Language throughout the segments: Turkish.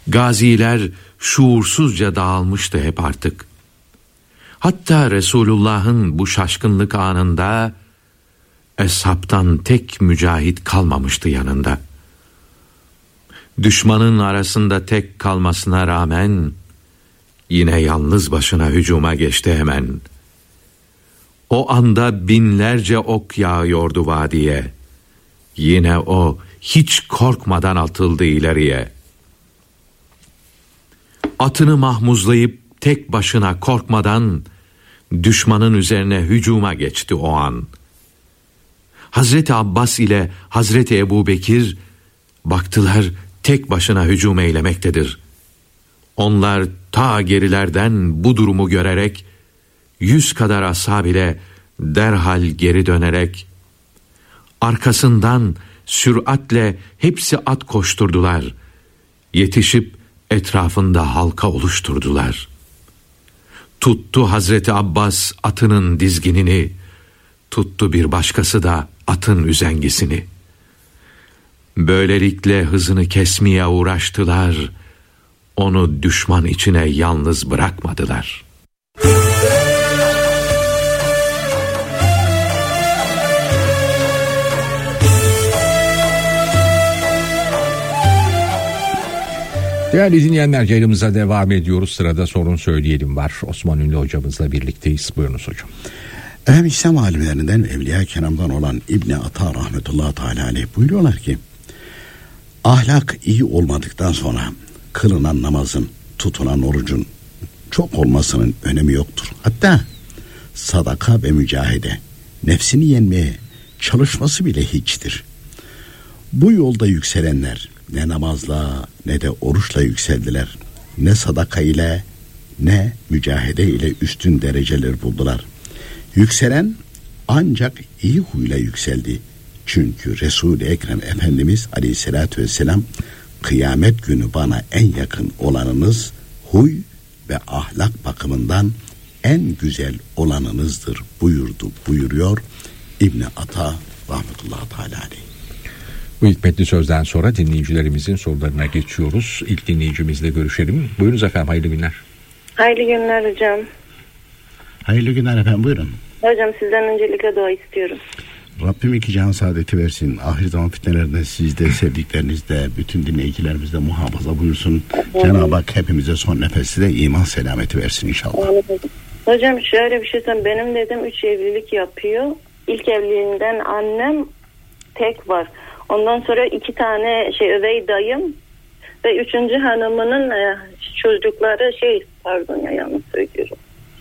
Gaziler şuursuzca dağılmıştı hep artık. Hatta Resulullah'ın bu şaşkınlık anında eshabtan tek mücahit kalmamıştı yanında. Düşmanın arasında tek kalmasına rağmen yine yalnız başına hücuma geçti hemen. O anda binlerce ok yağıyordu vadiye. Yine o hiç korkmadan atıldı ileriye. Atını mahmuzlayıp tek başına korkmadan düşmanın üzerine hücuma geçti o an. Hazreti Abbas ile Hazreti Ebubekir baktılar tek başına hücum eylemektedir. Onlar ta gerilerden bu durumu görerek 100 kadar ashab ile derhal geri dönerek arkasından süratle hepsi at koşturdular. Yetişip etrafında halka oluşturdular. Tuttu Hazreti Abbas atının dizginini, tuttu bir başkası da atın üzengisini. Böylelikle hızını kesmeye uğraştılar. Onu düşman içine yalnız bırakmadılar. Değerli dinleyenler, yayınımıza devam ediyoruz. Sırada Sorun Söyleyelim var. Osman Ünlü hocamızla birlikteyiz. Buyurunuz hocam. İslam alimlerinden Evliya Keram'dan olan İbni Ata rahmetullahi teala aleyh buyuruyorlar ki, ahlak iyi olmadıktan sonra kılınan namazın, tutulan orucun çok olmasının önemi yoktur. Hatta sadaka ve mücahede, nefsini yenmeye çalışması bile hiçtir. Bu yolda yükselenler ne namazla ne de oruçla yükseldiler. Ne sadaka ile ne mücahede ile üstün dereceler buldular. Yükselen ancak iyi huyla yükseldi. Çünkü Resul-i Ekrem Efendimiz Aleyhisselatü Vesselam, kıyamet günü bana en yakın olanınız huy ve ahlak bakımından en güzel olanınızdır buyuruyor İbni Ata rahmetullahi teala aleyh. Bu hikmetli sözden sonra dinleyicilerimizin sorularına geçiyoruz. İlk dinleyicimizle görüşelim. Buyurunuz efendim, hayırlı günler. Hayırlı günler hocam. Hayırlı günler efendim, buyurun. Hocam sizden öncelikle dua istiyorum. Rabbim iki cihan saadeti versin. Ahir zaman fitnelerden sizde, sevdiklerinizde, bütün dinleyicilerimizde muhafaza buyursun. Cenab-ı Hak hepimize son nefeste de iman selameti versin inşallah. Hocam şöyle bir şey söyleyeyim. Benim dedem 3 evlilik yapıyor. İlk evliliğinden annem tek var. Ondan sonra 2 tane övey dayım ve 3. hanımının çocukları yanlış söylüyorum.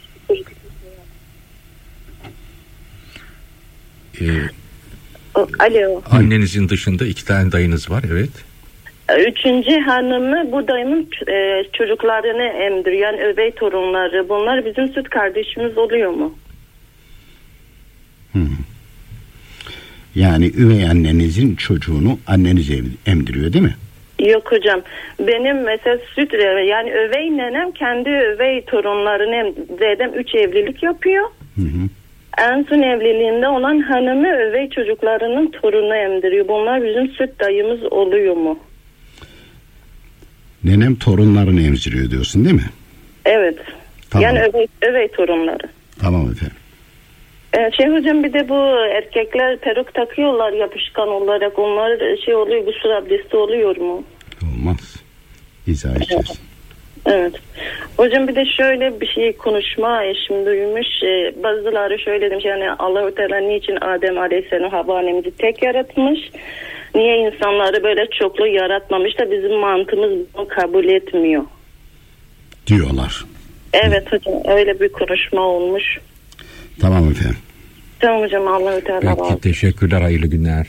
Alo. Annenizin dışında 2 tane dayınız var, evet. 3. hanımı bu dayımın çocuklarını emdiriyor. Yani övey torunları. Bunlar bizim süt kardeşimiz oluyor mu? Yani üvey annenizin çocuğunu anneniz emdiriyor değil mi? Yok hocam. Benim mesela yani övey nenem kendi övey torunlarını dedem 3 evlilik yapıyor. En son evliliğinde olan hanımı övey çocuklarının torunu emdiriyor. Bunlar bizim süt dayımız oluyor mu? Nenem torunlarını emziriyor diyorsun değil mi? Evet. Tamam. Yani övey torunları. Tamam efendim. Hocam bir de bu erkekler peruk takıyorlar yapışkan olarak. Onlar oluyor, gusül abdesti oluyor mu? Olmaz. İzah edeceğiz. Evet. Hocam bir de şöyle bir şey konuşma eşim duymuş. Bazıları şöyle demiş, yani Allah-u Teala niçin Adem Aleyhisselam Havva annemizi tek yaratmış? Niye insanları böyle çoklu yaratmamış da bizim mantığımız bunu kabul etmiyor diyorlar. Evet hocam, öyle bir konuşma olmuş. Tamam efendim. Tamam hocam, Allah-u Teala. Peki, teşekkürler, hayırlı günler.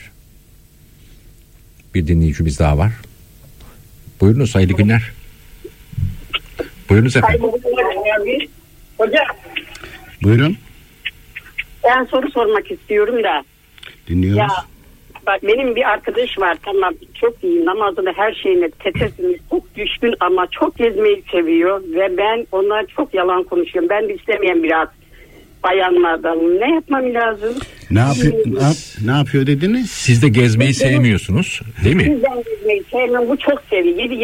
Bir dinleyicimiz daha var. Buyurunuz, hayırlı günler. Buyurunuz efendim. Hocam. Buyurun. Ben soru sormak istiyorum da. Dinliyoruz. Ya bak, benim bir arkadaş var, tamam, çok iyi namazını her şeyine tetesini çok düşkün ama çok gezmeyi seviyor ve ben ona çok yalan konuşuyorum. Ben de istemeyen biraz bayanlardan. Ne yapmam lazım? Ne yapıyor dediniz? Siz de gezmeyi sevmiyorsunuz değil mi? Ben gezmeyi sevmem, bu çok seviyor.